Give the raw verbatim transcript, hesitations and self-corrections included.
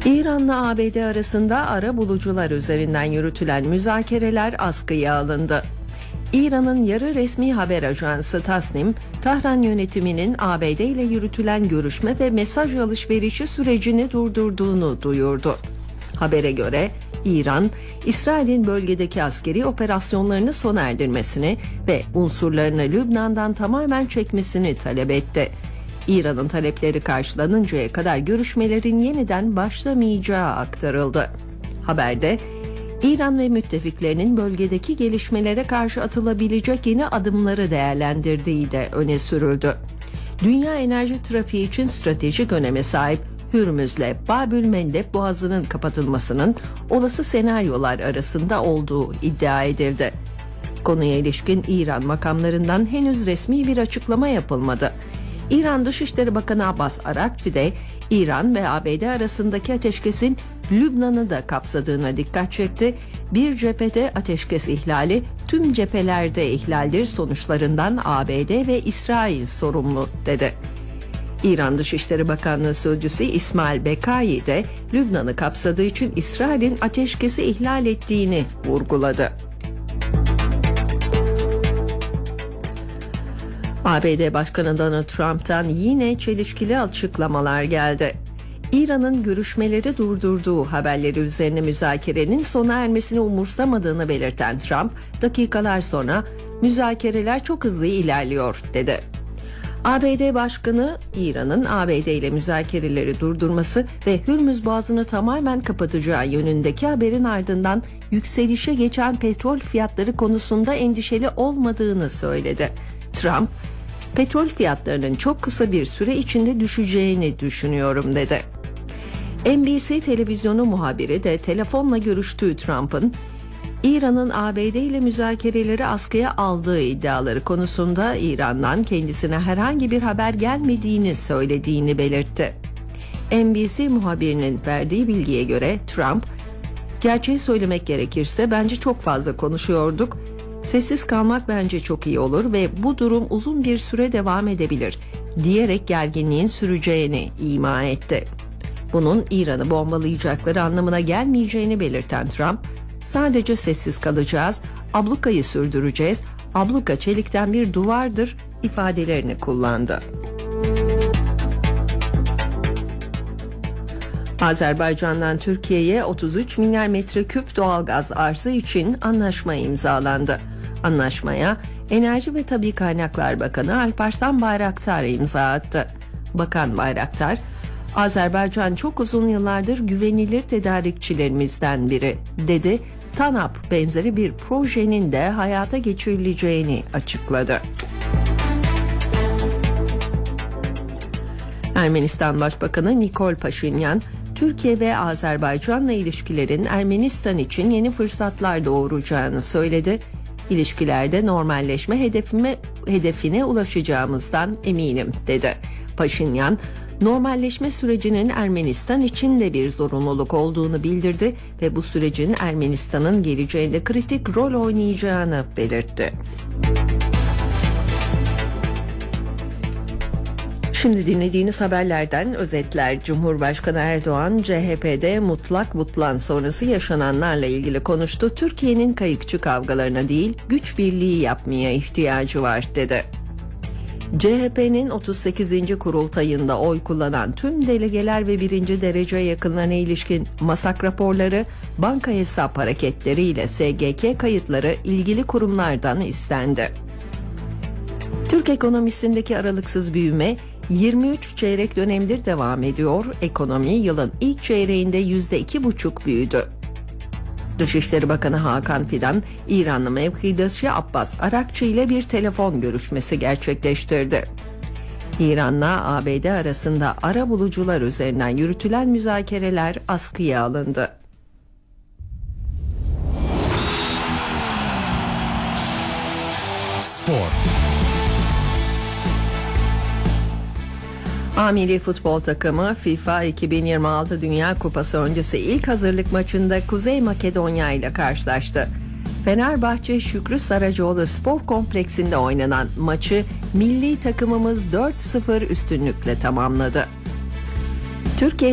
İran'la A B D arasında arabulucular üzerinden yürütülen müzakereler askıya alındı. İran'ın yarı resmi haber ajansı Tasnim, Tahran yönetiminin A B D ile yürütülen görüşme ve mesaj alışverişi sürecini durdurduğunu duyurdu. Habere göre İran, İsrail'in bölgedeki askeri operasyonlarını sona erdirmesini ve unsurlarını Lübnan'dan tamamen çekmesini talep etti. İran'ın talepleri karşılanıncaya kadar görüşmelerin yeniden başlamayacağı aktarıldı. Haberde, İran ve müttefiklerinin bölgedeki gelişmelere karşı atılabilecek yeni adımları değerlendirdiği de öne sürüldü. Dünya enerji trafiği için stratejik öneme sahip Hürmüz'le Babül-Mendeb Boğazı'nın kapatılmasının olası senaryolar arasında olduğu iddia edildi. Konuya ilişkin İran makamlarından henüz resmi bir açıklama yapılmadı. İran Dışişleri Bakanı Abbas Arakçi de İran ve A B D arasındaki ateşkesin Lübnan'ı da kapsadığına dikkat çekti. Bir cephede ateşkes ihlali, tüm cephelerde ihlaldir sonuçlarından A B D ve İsrail sorumlu dedi. İran Dışişleri Bakanlığı Sözcüsü İsmail Bekai de Lübnan'ı kapsadığı için İsrail'in ateşkesi ihlal ettiğini vurguladı. A B D Başkanı Donald Trump'tan yine çelişkili açıklamalar geldi. İran'ın görüşmeleri durdurduğu haberleri üzerine müzakerenin sona ermesini umursamadığını belirten Trump, dakikalar sonra müzakereler çok hızlı ilerliyor dedi. A B D Başkanı, İran'ın A B D ile müzakereleri durdurması ve Hürmüz Boğazı'nı tamamen kapatacağı yönündeki haberin ardından yükselişe geçen petrol fiyatları konusunda endişeli olmadığını söyledi. Trump, petrol fiyatlarının çok kısa bir süre içinde düşeceğini düşünüyorum dedi. N B C televizyonu muhabiri de telefonla görüştüğü Trump'ın, İran'ın A B D ile müzakereleri askıya aldığı iddiaları konusunda İran'dan kendisine herhangi bir haber gelmediğini söylediğini belirtti. N B C muhabirinin verdiği bilgiye göre Trump, "Gerçeği söylemek gerekirse bence çok fazla konuşuyorduk. Sessiz kalmak bence çok iyi olur ve bu durum uzun bir süre devam edebilir," diyerek gerginliğin süreceğini ima etti. Bunun İran'ı bombalayacakları anlamına gelmeyeceğini belirten Trump, "Sadece sessiz kalacağız, ablukayı sürdüreceğiz, abluka çelikten bir duvardır," ifadelerini kullandı. Azerbaycan'dan Türkiye'ye otuz üç milyar metreküp doğalgaz arzı için anlaşma imzalandı. Anlaşmaya Enerji ve Tabii Kaynaklar Bakanı Alparslan Bayraktar imza attı. Bakan Bayraktar, "Azerbaycan çok uzun yıllardır güvenilir tedarikçilerimizden biri," dedi. TANAP benzeri bir projenin de hayata geçirileceğini açıkladı. Ermenistan Başbakanı Nikol Paşinyan, Türkiye ve Azerbaycan'la ilişkilerin Ermenistan için yeni fırsatlar doğuracağını söyledi. "İlişkilerde normalleşme hedefime, hedefine ulaşacağımızdan eminim," dedi. Paşinyan, normalleşme sürecinin Ermenistan için de bir zorunluluk olduğunu bildirdi ve bu sürecin Ermenistan'ın geleceğinde kritik rol oynayacağını belirtti. Şimdi dinlediğiniz haberlerden özetler. Cumhurbaşkanı Erdoğan, C H P'de mutlak butlan sonrası yaşananlarla ilgili konuştu. "Türkiye'nin kayıkçı kavgalarına değil, güç birliği yapmaya ihtiyacı var," dedi. C H P'nin otuz sekizinci kurultayında oy kullanan tüm delegeler ve birinci derece yakınlarına ilişkin masak raporları, banka hesap hareketleri ile S G K kayıtları ilgili kurumlardan istendi. Türk ekonomisindeki aralıksız büyüme yirmi üç çeyrek dönemdir devam ediyor. Ekonomi yılın ilk çeyreğinde yüzde iki buçuk büyüdü. Dışişleri Bakanı Hakan Fidan, İranlı mevkidaşı Abbas Arakçi ile bir telefon görüşmesi gerçekleştirdi. İran'la A B D arasında arabulucular üzerinden yürütülen müzakereler askıya alındı. Spor. A milli futbol takımı FIFA iki bin yirmi altı Dünya Kupası öncesi ilk hazırlık maçında Kuzey Makedonya ile karşılaştı. Fenerbahçe Şükrü Saracoğlu Spor Kompleksinde oynanan maçı milli takımımız dört sıfır üstünlükle tamamladı. Türkiye